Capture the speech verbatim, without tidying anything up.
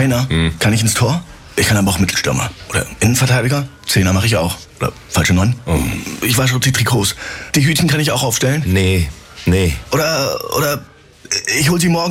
Trainer, hm. kann ich ins Tor? Ich kann aber auch Mittelstürmer. Oder Innenverteidiger? Zehner mache ich auch. Oder falsche Neun? Oh. Ich wasche die Trikots. Die Hütchen kann ich auch aufstellen? Nee, nee. Oder, oder ich hol sie morgen